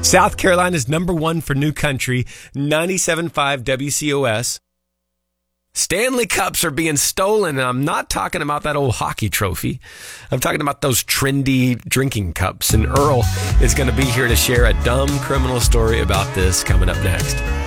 South Carolina's number one for new country, 97.5 WCOS. Stanley Cups are being stolen, and I'm not talking about that old hockey trophy. I'm talking about those trendy drinking cups, and Earl is going to be here to share a dumb criminal story about this coming up next.